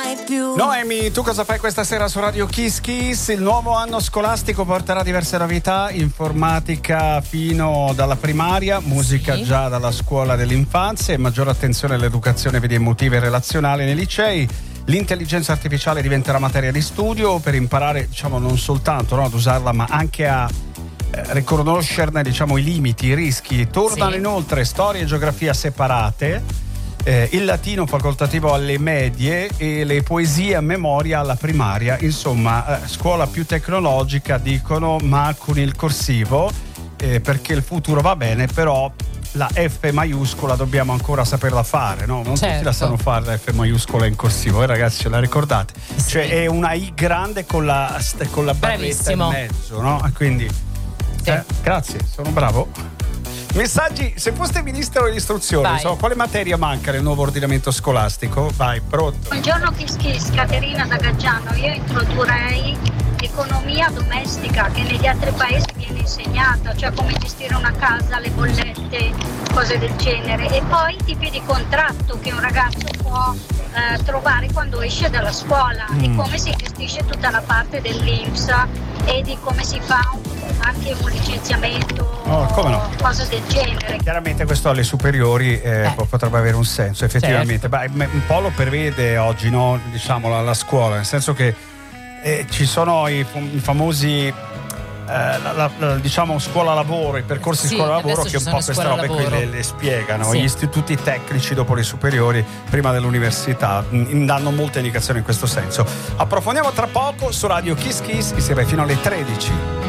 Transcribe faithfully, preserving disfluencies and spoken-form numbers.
mai più. Noemi, tu cosa fai questa sera su Radio Kiss Kiss? Il nuovo anno scolastico porterà diverse novità: informatica fino dalla primaria, musica sì. già dalla scuola dell'infanzia e maggiore attenzione all'educazione emotiva e relazionale nei licei. L'intelligenza artificiale diventerà materia di studio per imparare, diciamo, non soltanto no, ad usarla, ma anche a eh, riconoscerne, diciamo, i limiti, i rischi. Tornano sì. inoltre storia e geografia separate. Eh, il latino facoltativo alle medie e le poesie a memoria alla primaria. Insomma, eh, scuola più tecnologica, dicono, ma con il corsivo, eh, perché il futuro va bene, però la F maiuscola dobbiamo ancora saperla fare, no? Non certo. tutti la sanno fare la F maiuscola in corsivo, eh, ragazzi, ce la ricordate? Sì. Cioè è una I grande con la, con la barretta in mezzo, no? Quindi sì. eh, grazie, sono bravo. Messaggi, se foste ministro dell'istruzione, so, quale materia manca nel nuovo ordinamento scolastico? Vai, pronto. Buongiorno Kiss Kiss, Caterina da Gaggiano. Io introdurrei economia domestica che negli altri paesi viene insegnata, cioè come gestire una casa, le bollette, cose del genere, e poi i tipi di contratto che un ragazzo può eh, trovare quando esce dalla scuola mm. e come si gestisce tutta la parte dell'I N P S e di come si fa anche un licenziamento oh, come no? cose del genere. Chiaramente questo alle superiori eh, eh. potrebbe avere un senso effettivamente. Certo. Beh, un po' lo prevede oggi, no? Diciamo la, la scuola, nel senso che eh, ci sono i, i famosi eh, la, la, la, diciamo scuola lavoro, i percorsi sì, scuola lavoro che un po' queste robe qui le, le spiegano. Sì. Gli istituti tecnici dopo le superiori prima dell'università mh, danno molte indicazioni in questo senso. Approfondiamo tra poco su Radio Kiss Kiss insieme fino alle tredici.